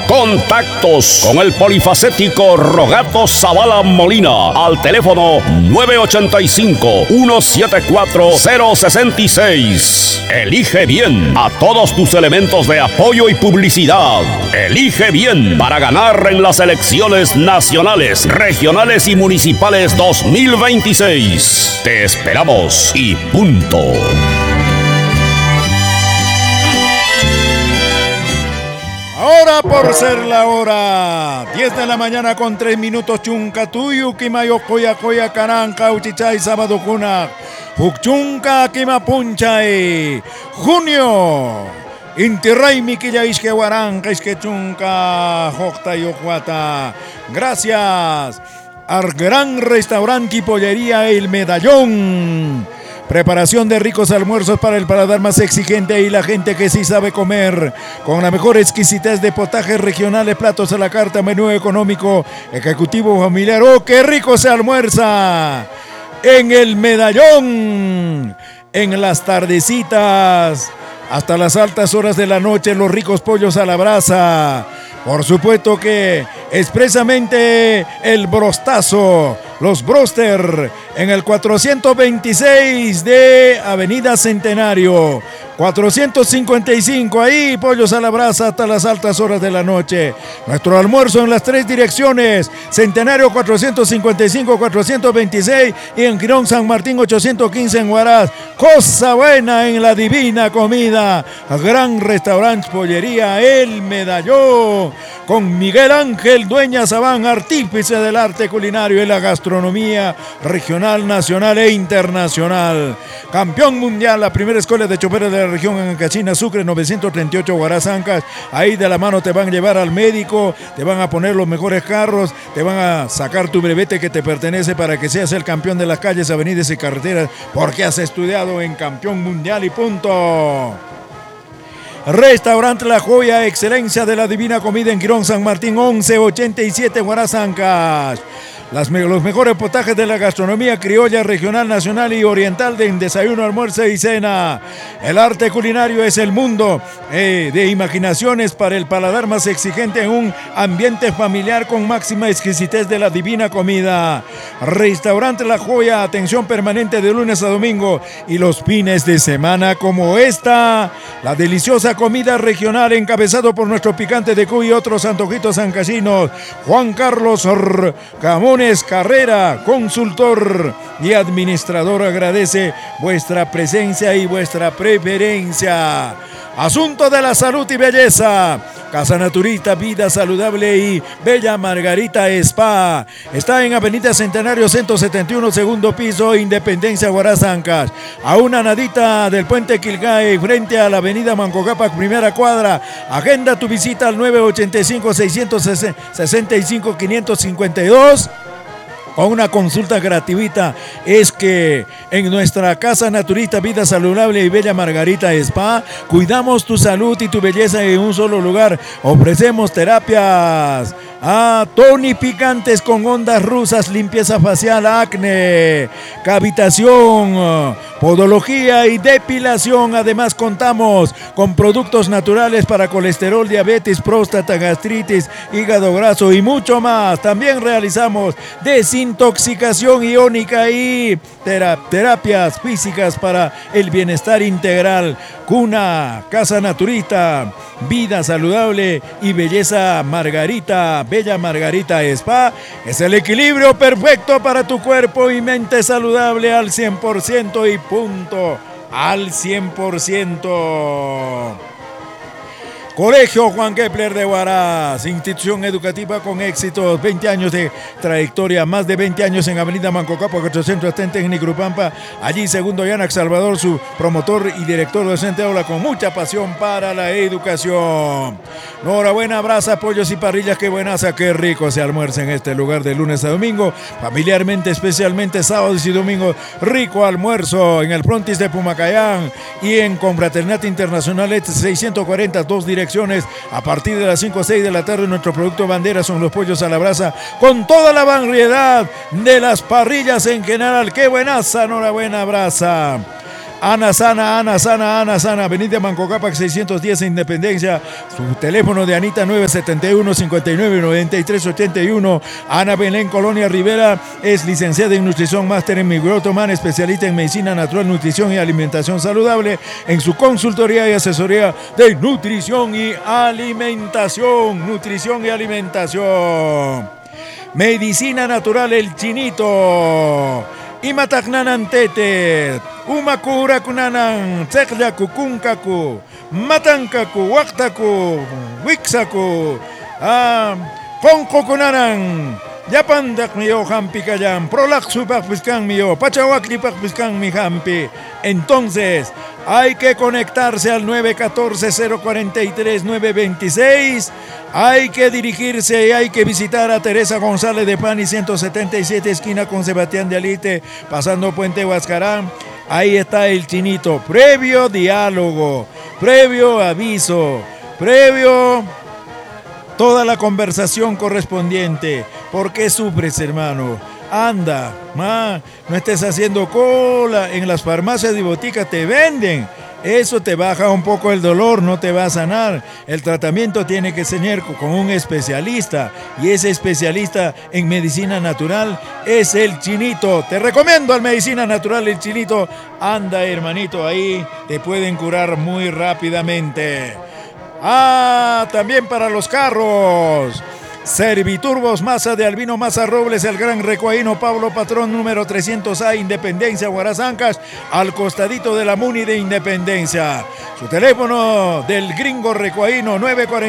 Contactos con el polifacético Rogato Zavala Molina al teléfono 985-174-066. Elige bien a todos tus elementos de apoyo y publicidad. Elige bien para ganar en las elecciones nacionales, regionales y municipales 2026. Te esperamos y punto. Ahora por ser la hora 10 de la mañana con 3 minutos Chuncatuyu, Kimayo, Koya, Caranca, Uchichay, Sábado Cuna, Juchunca, Kimapunchay, Junio, Intirray, Miquilla, Isque, Guaranca, Isque, Chunca, Jocta, Yocuata. Gracias al gran restaurante y pollería El Medallón. Preparación de ricos almuerzos para el paladar más exigente y la gente que sí sabe comer. Con la mejor exquisitez de potajes regionales, platos a la carta, menú económico, ejecutivo familiar. ¡Oh, qué rico se almuerza! En El Medallón, en las tardecitas, hasta las altas horas de la noche, los ricos pollos a la brasa. Por supuesto que expresamente el brostazo, los broster, en el 426 de Avenida Centenario. 455, ahí pollos a la brasa hasta las altas horas de la noche. Nuestro almuerzo en las 3 direcciones: Centenario 455, 426 y en Quirón San Martín 815 en Huaraz. Cosa buena en la divina comida. Gran restaurante pollería El Medallón, con Miguel Ángel Dueña Sabán, artífice del arte culinario y la gastronomía regional, nacional e internacional. Campeón mundial, la primera escuela de choferes de la región en Cachina, Sucre, 938 Huaraz, Ancas. Ahí de la mano te van a llevar al médico, te van a poner los mejores carros, te van a sacar tu brevete que te pertenece para que seas el campeón de las calles, avenidas y carreteras, porque has estudiado en campeón mundial y punto. Restaurante La Joya, excelencia de la divina comida en Quirón San Martín, 1187 Huaraz, Ancas. Los mejores potajes de la gastronomía criolla, regional, nacional y oriental de desayuno, almuerzo y cena. El arte culinario es el mundo de imaginaciones para el paladar más exigente en un ambiente familiar con máxima exquisitez de la divina comida. Restaurante La Joya, atención permanente de lunes a domingo y los fines de semana como esta. La deliciosa comida regional encabezado por nuestro picante de cuy y otros antojitos ancasinos. Juan Carlos Camones Carrera, consultor y administrador, agradece vuestra presencia y vuestra preferencia. Asunto de la salud y belleza. Casa Naturista, vida saludable y Bella Margarita Spa. Está en Avenida Centenario 171, segundo piso, Independencia, Huaraz, Ancas. A una nadita del puente Quilgae, frente a la Avenida Mancocapac, primera cuadra. Agenda tu visita al 985-665-552. Con una consulta gratuita. Es que en nuestra Casa Naturista, vida saludable y Bella Margarita Spa, cuidamos tu salud y tu belleza en un solo lugar. Ofrecemos terapias tonificantes con ondas rusas, limpieza facial, acné, cavitación, podología y depilación. Además contamos con productos naturales para colesterol, diabetes, próstata, gastritis, hígado graso y mucho más. También realizamos desintoxicación iónica y terapias físicas para el bienestar integral. Cuna, Casa Naturista, vida saludable y belleza Margarita, Bella Margarita Spa. Es el equilibrio perfecto para tu cuerpo y mente saludable al 100% y punto. Al 100%. Colegio Juan Kepler de Huaraz, institución educativa con éxitos, 20 años de trayectoria, más de 20 años en Avenida Mancocapac 830 en Nicrupampa. Allí segundo Yanac Salvador, su promotor y director docente, aula con mucha pasión para la educación. Enhorabuena, brasa, pollos y parrillas, qué buenaza, qué rico se almuerza en este lugar de lunes a domingo, familiarmente, especialmente sábados y domingos. Rico almuerzo en el Frontis de Pumacayán y en Confraternidad Internacional 640, 2 direcciones. A partir de las 5 o 6 de la tarde, nuestro producto bandera son los pollos a la brasa, con toda la variedad de las parrillas en general. ¡Qué buenaza! Enhorabuena, brasa. Ana Sana, Avenida Manco Cápac 610 Independencia. Su teléfono de Anita 971-59-9381. Ana Belén Colonia Rivera es licenciada en nutrición, máster en microtoman, especialista en medicina natural, nutrición y alimentación saludable en su consultoría y asesoría de nutrición y alimentación. Medicina natural El Chinito. Imatagnanan tete, umakura kunanan, tsekyaku kunkaku, matankaku, waktaku, wiksaku, konko kunanan, yapandak miyo hampi kayan, prolaksu pakpiskan miyo, pachawakli pakpiskan mi hampi. Entonces, hay que conectarse al 914-043-926. Hay que dirigirse y hay que visitar a Teresa González de Pani 177, esquina con Sebastián de Alite, pasando Puente Huascarán. Ahí está El Chinito. Previo diálogo, previo aviso, previo toda la conversación correspondiente. ¿Por qué sufres, hermano? Anda, no estés haciendo cola. En las farmacias y boticas te venden. Eso te baja un poco el dolor, no te va a sanar. El tratamiento tiene que ser con un especialista. Y ese especialista en medicina natural es El Chinito. Te recomiendo al medicina natural El Chinito. Anda, hermanito, ahí te pueden curar muy rápidamente. También para los carros. Serviturbos Masa de Albino Masa Robles, el Gran Recuaíno Pablo Patrón, número 300A, Independencia, Huarazancas, al costadito de la Muni de Independencia. Su teléfono del Gringo Recuaíno,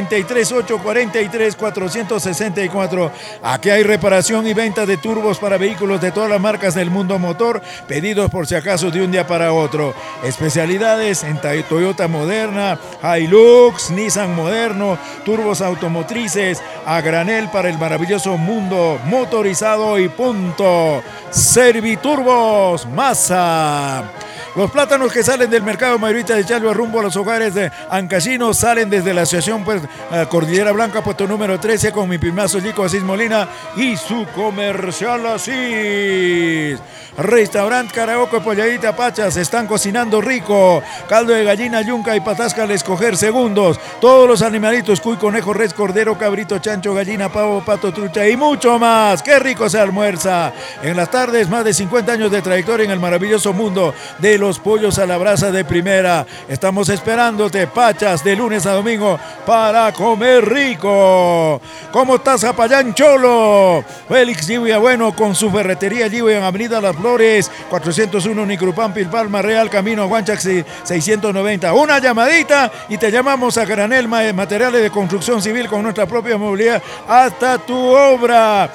943-843-464. Aquí hay reparación y venta de turbos para vehículos de todas las marcas del mundo motor, pedidos por si acaso de un día para otro. Especialidades en Toyota moderna, Hilux, Nissan moderno, turbos automotrices, a granel para el maravilloso mundo motorizado y punto. Serviturbos Masa. Los plátanos que salen del mercado mayorista de Chalva rumbo a los hogares de Ancashino salen desde la asociación Cordillera Blanca, puesto número 13, con mi primazo Lico Asís Molina y su comercial Asís. Restaurante Karaoke Polladita Pachas, están cocinando rico. Caldo de gallina, yunca y patasca al escoger segundos. Todos los animalitos, cuy, conejo, res, cordero, cabrito, chancho, gallina, pavo, pato, trucha y mucho más. ¡Qué rico se almuerza! En las tardes, más de 50 años de trayectoria en el maravilloso mundo de los pollos a la brasa de primera. Estamos esperándote, Pachas, de lunes a domingo para comer rico. ¿Cómo estás, Zapayán Cholo? Félix Lluvia Bueno con su ferretería Lluvia en Avenida Las Flores, 401 Nicrupampi, Palma Real, Camino a Huanchaxi, 690. Una llamadita y te llamamos a granel materiales de construcción civil con nuestra propia movilidad hasta tu obra.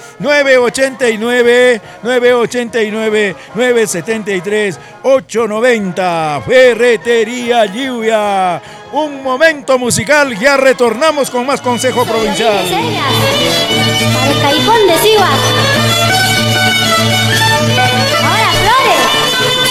989-973, 890. Ferretería Lluvia. Un momento musical, ya retornamos con más Consejo Provincial.